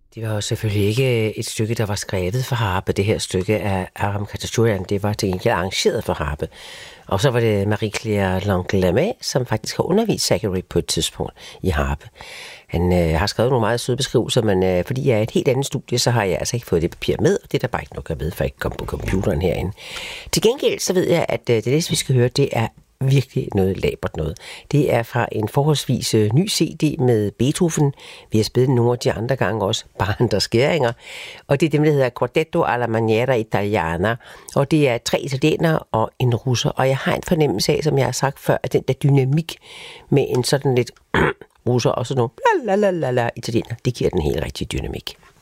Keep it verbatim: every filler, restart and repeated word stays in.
Det var jo selvfølgelig ikke et stykke, der var skrevet for harpe. Det her stykke af Aram Khachaturian, det var til gengæld arrangeret for harpe. Og så var det Marie-Claire Langlamet, som faktisk har undervist Zachary på et tidspunkt i harpe. Han øh, har skrevet nogle meget søde beskrivelser, men øh, fordi jeg er et helt andet studie, så har jeg altså ikke fået det papir med, og det er der bare ikke noget at med, for jeg ikke kom på computeren herinde. Til gengæld så ved jeg, at øh, det næste, vi skal høre, det er virkelig noget labert noget. Det er fra en forholdsvis øh, ny C D med Beethoven. Vi har spillet nogle af de andre gange også, bare andre skæringer. Og det er dem, der hedder Quartetto alla maniera italiana. Og det er tre italienere og en russer. Og jeg har en fornemmelse af, som jeg har sagt før, at den der dynamik med en sådan lidt russer og sådan nogle la la la la la italiener, det giver den helt rigtig dynamik.